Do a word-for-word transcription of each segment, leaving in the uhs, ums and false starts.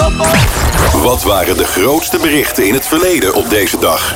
Wat waren de grootste berichten in het verleden op deze dag?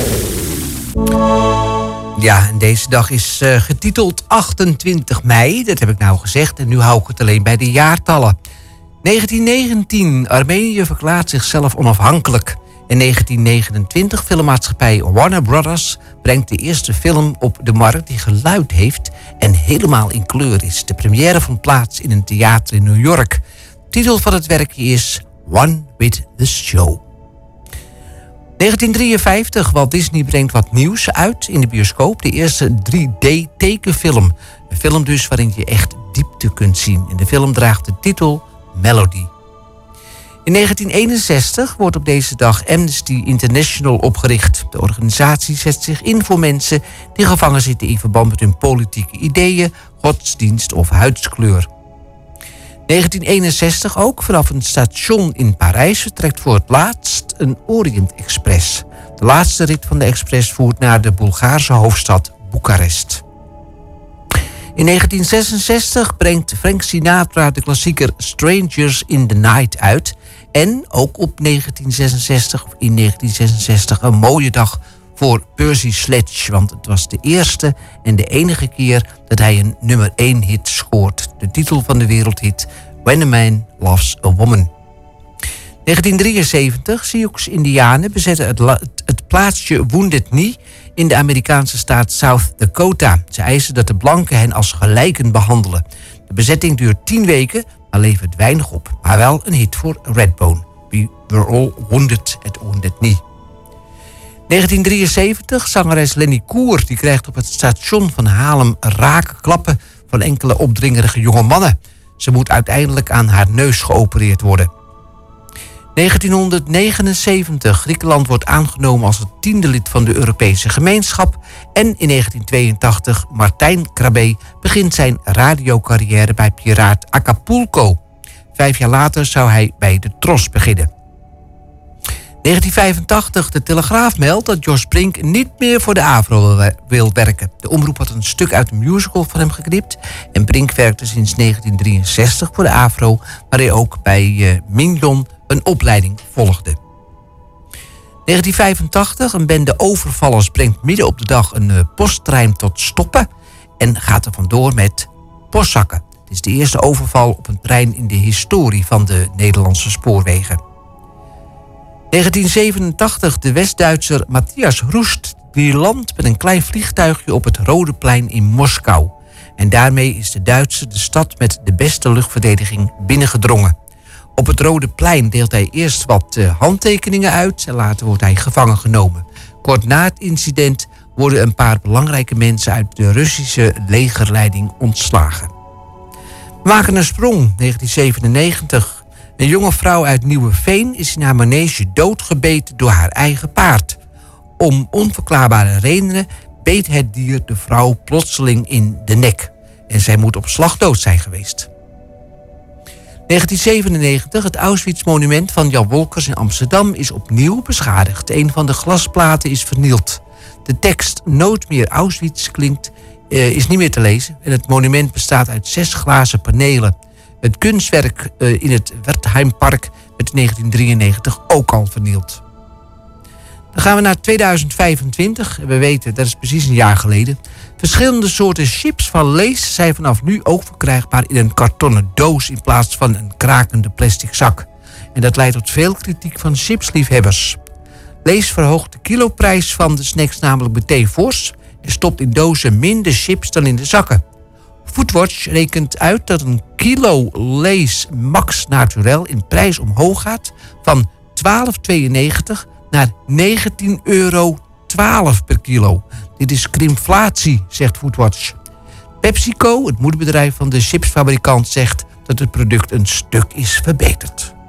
Ja, en deze dag is uh, getiteld achtentwintig mei. Dat heb ik nou gezegd en nu hou ik het alleen bij de jaartallen. negentien negentien. Armenië verklaart zichzelf onafhankelijk. In negentien negenentwintig filmmaatschappij Warner Brothers brengt de eerste film op de markt die geluid heeft en helemaal in kleur is. De première vond plaats in een theater in New York. De titel van het werkje is One with the Show. negentien drieënvijftig. Walt Disney brengt wat nieuws uit in de bioscoop. De eerste drie D tekenfilm. Een film dus waarin je echt diepte kunt zien. En de film draagt de titel Melody. In negentien eenenzestig wordt op deze dag Amnesty International opgericht. De organisatie zet zich in voor mensen die gevangen zitten in verband met hun politieke ideeën, godsdienst of huidskleur. negentien eenenzestig ook. Vanaf een station in Parijs vertrekt voor het laatst een Orient Express. De laatste rit van de express voert naar de Bulgaarse hoofdstad Boekarest. In negentien zesenzestig brengt Frank Sinatra de klassieker Strangers in the Night uit. En ook op negentien zesenzestig, of in negentien zesenzestig, een mooie dag voor Percy Sledge. Want het was de eerste en de enige keer dat hij een nummer één hit scoort. De titel van de wereldhit When a Man Loves a Woman. negentien drieënzeventig. Sioux-Indianen bezetten het, la- het plaatsje Wounded Knee in de Amerikaanse staat South Dakota. Ze eisen dat de blanken hen als gelijken behandelen. De bezetting duurt tien weken, maar levert weinig op. Maar wel een hit voor Redbone. We were all wounded at Wounded Knee. negentien drieënzeventig. Zangeres Lenny Koer die krijgt op het station van Haarlem rake klappen van enkele opdringerige jonge mannen. Ze moet uiteindelijk aan haar neus geopereerd worden. negentien negenenzeventig. Griekenland wordt aangenomen als het tiende lid van de Europese gemeenschap. En in negentien tweeëntachtig. Martijn Krabbe begint zijn radiocarrière bij Piraat Acapulco. Vijf jaar later zou hij bij de Tros beginnen. negentien vijfentachtig. De Telegraaf meldt dat Jos Brink niet meer voor de AVRO wil werken. De omroep had een stuk uit een musical van hem geknipt. En Brink werkte sinds negentien drieënzestig voor de AVRO, waar hij ook bij uh, Mignon een opleiding volgde. negentien vijfentachtig. Een bende overvallers brengt midden op de dag een uh, posttrein tot stoppen en gaat er vandoor met postzakken. Het is de eerste overval op een trein in de historie van de Nederlandse spoorwegen. negentien zevenentachtig. De West-Duitser Matthias Roest die landt met een klein vliegtuigje op het Rode Plein in Moskou. En daarmee is de Duitser de stad met de beste luchtverdediging binnengedrongen. Op het Rode Plein deelt hij eerst wat uh, handtekeningen uit en later wordt hij gevangen genomen. Kort na het incident worden een paar belangrijke mensen uit de Russische legerleiding ontslagen. We maken een sprong, negentien zevenennegentig. Een jonge vrouw uit Nieuweveen is in haar manege doodgebeten door haar eigen paard. Om onverklaarbare redenen beet het dier de vrouw plotseling in de nek. En zij moet op slag dood zijn geweest. negentien zevenennegentig. Het Auschwitz-monument van Jan Wolkers in Amsterdam is opnieuw beschadigd. Een van de glasplaten is vernield. De tekst Nooit meer Auschwitz klinkt, uh, is niet meer te lezen. En het monument bestaat uit zes glazen panelen. Het kunstwerk uh, in het Wertheimpark werd in negentien drieënnegentig ook al vernield. Dan gaan we naar tweeduizend vijfentwintig. We weten, dat is precies een jaar geleden. Verschillende soorten chips van Lay's zijn vanaf nu ook verkrijgbaar in een kartonnen doos in plaats van een krakende plastic zak. En dat leidt tot veel kritiek van chipsliefhebbers. Lay's verhoogt de kiloprijs van de snacks namelijk meteen fors en stopt in dozen minder chips dan in de zakken. Foodwatch rekent uit dat een kilo Lay's Max Naturel in prijs omhoog gaat van twaalf tweeënnegentig naar negentien euro twaalf per kilo. Dit is krimflatie, zegt Foodwatch. PepsiCo, het moederbedrijf van de chipsfabrikant, zegt dat het product een stuk is verbeterd.